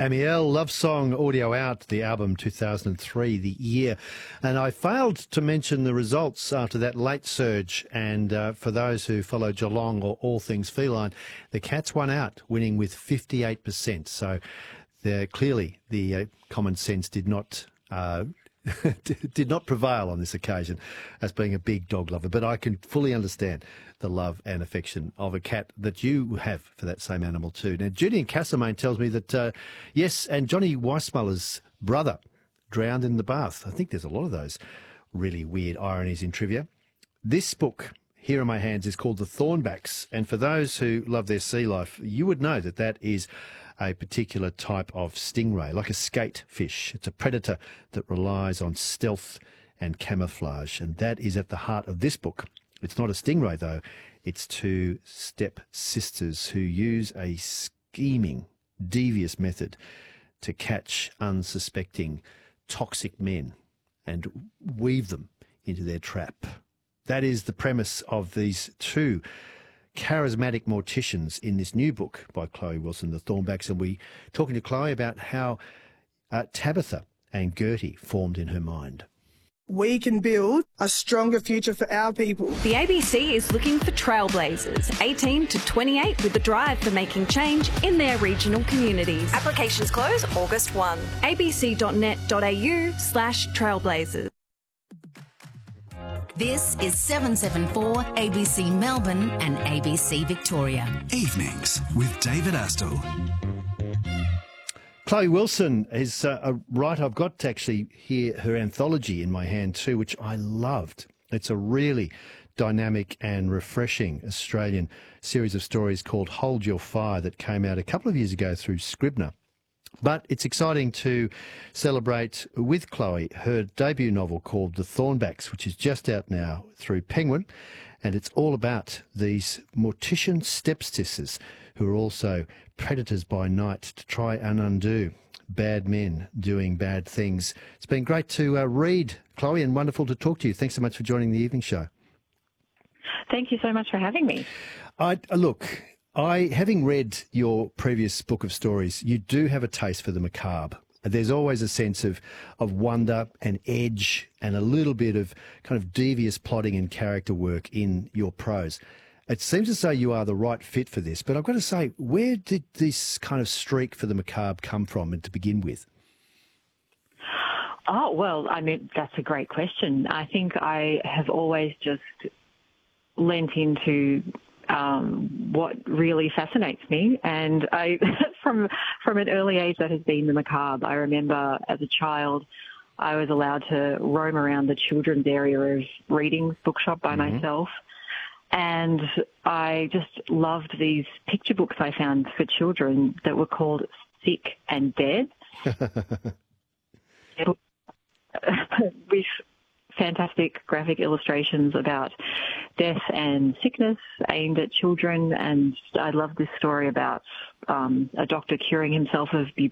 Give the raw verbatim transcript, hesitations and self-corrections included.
Amiel, Love Song, audio out, the album two thousand three, the year. And I failed to mention the results after that late surge. And uh, for those who follow Geelong or all things feline, the Cats won out, winning with fifty-eight percent. So clearly the uh, common sense did not... Uh, did not prevail on this occasion as being a big dog lover, but I can fully understand the love and affection of a cat that you have for that same animal too. Now, Julian Castlemaine tells me that, uh, yes, and Johnny Weissmuller's brother drowned in the bath. I think there's a lot of those really weird ironies in trivia. This book here in my hands is called The Thornbacks, and for those who love their sea life, you would know that that is a particular type of stingray, like a skate fish. It's a predator that relies on stealth and camouflage, and that is at the heart of this book. It's not a stingray, though. It's two step-sisters who use a scheming, devious method to catch unsuspecting, toxic men and weave them into their trap. That is the premise of these two charismatic morticians in this new book by Chloe Wilson, The Thornbacks, and we talking to Chloe about how uh, Tabitha and Gertie formed in her mind. We can build a stronger future for our people. The A B C is looking for trailblazers, eighteen to twenty-eight, with the drive for making change in their regional communities. Applications close August first. abc.net.au slash trailblazers. This is seven seven four A B C Melbourne and A B C Victoria. Evenings with David Astle. Chloe Wilson is uh, a writer. I've got actually here her anthology in my hand too, which I loved. It's a really dynamic and refreshing Australian series of stories called Hold Your Fire that came out a couple of years ago through Scribner. But it's exciting to celebrate with Chloe her debut novel called The Thornbacks, which is just out now through Penguin. And it's all about these mortician stepsisters who are also predators by night to try and undo bad men doing bad things. It's been great to uh, read, Chloe, and wonderful to talk to you. Thanks so much for joining the evening show. Thank you so much for having me. I, uh, look... I, having read your previous book of stories, you do have a taste for the macabre. There's always a sense of, of wonder and edge and a little bit of kind of devious plotting and character work in your prose. It seems as though you are the right fit for this, but I've got to say, where did this kind of streak for the macabre come from and to begin with? Oh, well, I mean, that's a great question. I think I have always just lent into Um, what really fascinates me, and I, from from an early age, that has been the macabre. I remember as a child, I was allowed to roam around the children's area of reading bookshop by mm-hmm. myself, and I just loved these picture books I found for children that were called Sick and Dead, with fantastic graphic illustrations about death and sickness aimed at children. And I love this story about um, a doctor curing himself of bu-